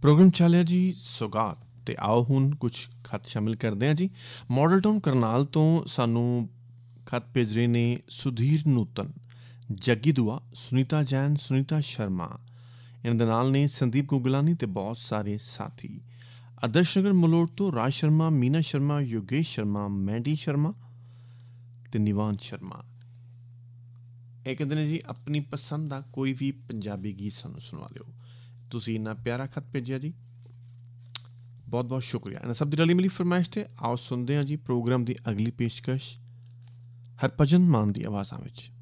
Programme ਚੱਲਿਆ ਜੀ ਸੌਗਾਤ ਅਤੇ ਆਓ ਹੁਣ ਕੁਛ ਖੱਤ ਸ਼ਾਮਿਲ ਕਰਦੇ ਹਾਂ ਜੀ। ਮਾਡਲ ਟਾਊਨ ਕਰਨਾਲ ਤੋਂ ਸਾਨੂੰ ਖੱਤ ਭੇਜ ਰਹੇ ਨੇ ਸੁਧੀਰ ਨੂਤਨ, ਜੱਗੀ ਦੁਆ, ਸੁਨੀਤਾ ਜੈਨ, ਸੁਨੀਤਾ ਸ਼ਰਮਾ। ਇਹਨਾਂ ਦੇ ਨਾਲ ਨੇ ਸੰਦੀਪ ਗੁਗਲਾਨੀ ਅਤੇ ਬਹੁਤ ਸਾਰੇ ਸਾਥੀ। ਆਦਰਸ਼ ਨਗਰ ਮਲੋਟ ਤੋਂ ਰਾਜ ਸ਼ਰਮਾ, ਮੀਨਾ ਸ਼ਰਮਾ, ਯੋਗੇਸ਼ ਸ਼ਰਮਾ, ਮੈਂਡੀ ਸ਼ਰਮਾ ਅਤੇ ਨਿਵਾਨ ਸ਼ਰਮਾ। ਇਹ ਕਹਿੰਦੇ ਨੇ ਜੀ ਆਪਣੀ ਪਸੰਦ ਦਾ ਕੋਈ ਵੀ ਪੰਜਾਬੀ ਗੀਤ ਸਾਨੂੰ ਸੁਣਵਾ ਦਿਓ। ਤੁਸੀਂ ਇੰਨਾ ਪਿਆਰਾ ਖੱਤ ਭੇਜਿਆ ਜੀ, ਬਹੁਤ ਬਹੁਤ ਸ਼ੁਕਰੀਆ। ਇਹਨਾਂ ਸਭ ਦੀ ਰਲੀ ਮਿਲੀ ਫਰਮਾਇਸ਼ 'ਤੇ ਆਓ ਸੁਣਦੇ ਹਾਂ ਜੀ ਪ੍ਰੋਗਰਾਮ ਦੀ ਅਗਲੀ ਪੇਸ਼ਕਸ਼ ਹਰਭਜਨ ਮਾਨ ਦੀ ਆਵਾਜ਼ਾਂ ਵਿੱਚ।